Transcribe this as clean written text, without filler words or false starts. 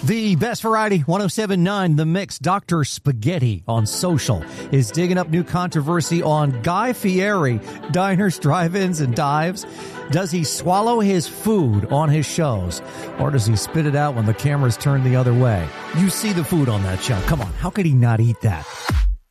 The best variety, 107.9 The Mix. Dr. Spaghetti on social is digging up new controversy on Guy Fieri, diners, drive-ins, and dives. Does he swallow his food on his shows, or does he spit it out when the camera's turned the other way? You see the food on that show. Come on, how could he not eat that?